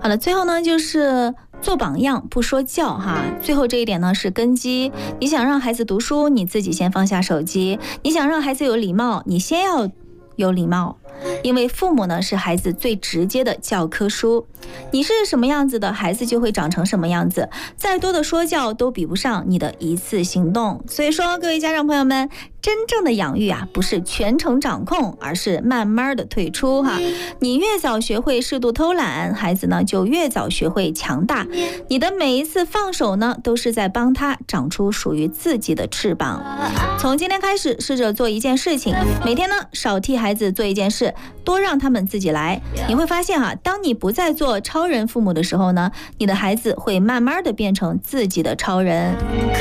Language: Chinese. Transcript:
好了，最后呢就是做榜样，不说教哈。最后这一点呢是根基。你想让孩子读书，你自己先放下手机；你想让孩子有礼貌，你先要有礼貌。因为父母呢是孩子最直接的教科书，你是什么样子的，孩子就会长成什么样子。再多的说教都比不上你的一次行动。所以说，各位家长朋友们，真正的养育啊，不是全程掌控，而是慢慢的退出哈。你越早学会适度偷懒，孩子呢就越早学会强大。你的每一次放手呢，都是在帮他长出属于自己的翅膀。从今天开始，试着做一件事情，每天呢少替孩子做一件事，多让他们自己来。你会发现哈，当你不再做超人父母的时候呢，你的孩子会慢慢的变成自己的超人。